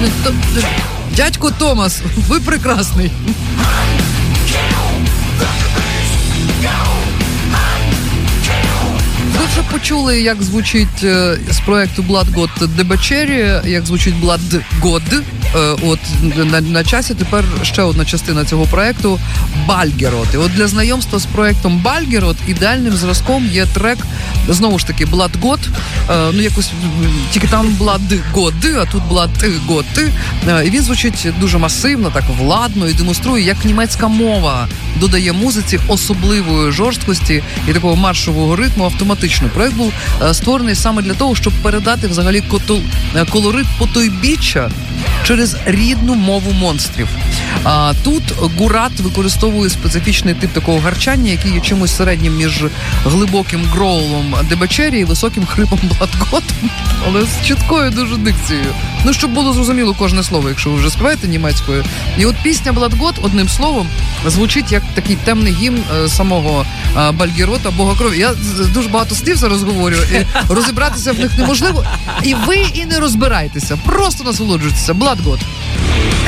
Дядько Томас, ви прекрасний. Ви вже почули, як звучить з проекту Blood God Debauchery, як звучить Blood God. От на часі тепер ще одна частина цього проекту Balgerot. І от для знайомства з проектом Balgerot ідеальним зразком є трек, знову ж таки, Blood God. Ну якось тільки там Blood God, а тут Blood God. І він звучить дуже масивно, так владно і демонструє, як німецька мова додає музиці особливої жорсткості і такого маршового ритму автоматично. Проект був створений саме для того, щоб передати взагалі колорит потойбіччя через рідну мову монстрів. А тут Гурат використовує специфічний тип такого гарчання, який є чимось середнім між глибоким гроулом Debauchery і високим хрипом Blood God, але з чіткою дуже дикцією. Ну, щоб було зрозуміло кожне слово, якщо ви вже співаєте німецькою. І от пісня Blood God, одним словом, звучить як такий темний гімн самого Бальгерота, Бога крові. Я дуже багато слів зараз говорю, і розібратися в них неможливо. І ви і не розбирайтеся, просто насолоджуйтеся. Blood God.